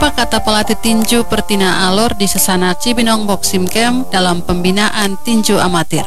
Apa kata pelatih tinju Pertina Alor di Sasana Cibinong Boxing Camp dalam pembinaan tinju amatir?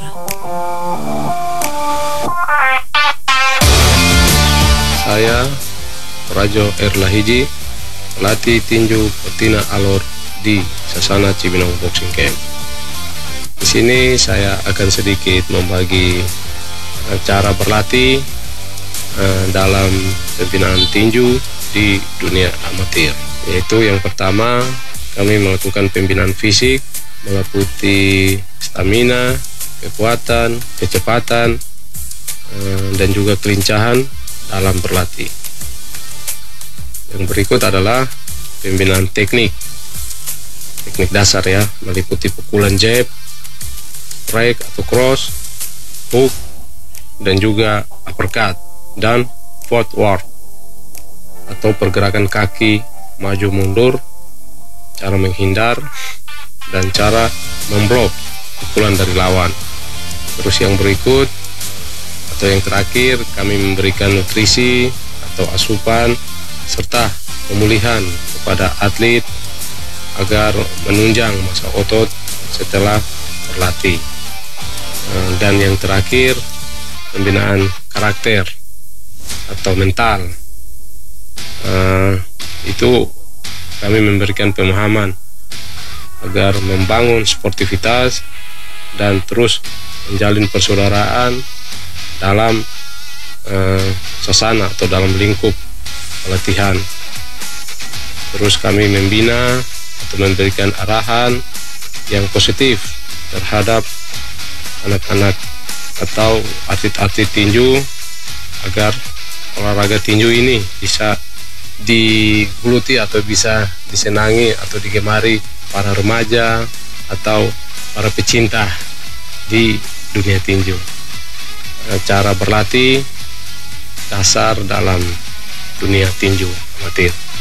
Saya Rajo Erlahiji, pelatih tinju Pertina Alor di Sasana Cibinong Boxing Camp. Di sini saya akan sedikit membagi cara berlatih dalam pembinaan tinju di dunia amatir. Yaitu yang pertama, kami melakukan pembinaan fisik meliputi stamina, kekuatan, kecepatan, dan juga kelincahan dalam berlatih. Yang berikut adalah pembinaan teknik dasar ya, meliputi pukulan jab, strike atau cross, hook, dan juga uppercut dan footwork atau pergerakan kaki maju mundur, cara menghindar, dan cara memblok pukulan dari lawan. Terus yang berikut atau yang terakhir, kami memberikan nutrisi atau asupan serta pemulihan kepada atlet agar menunjang masa otot setelah berlatih. Dan yang terakhir, pembinaan karakter atau mental. Itu kami memberikan pemahaman agar membangun sportivitas dan terus menjalin persaudaraan dalam sasana atau dalam lingkup pelatihan. Terus kami membina atau memberikan arahan yang positif terhadap anak-anak atau atlet-atlet tinju agar olahraga tinju ini bisa digeluti atau bisa disenangi atau digemari para remaja atau para pecinta di dunia tinju. Cara berlatih dasar dalam dunia tinju amatir.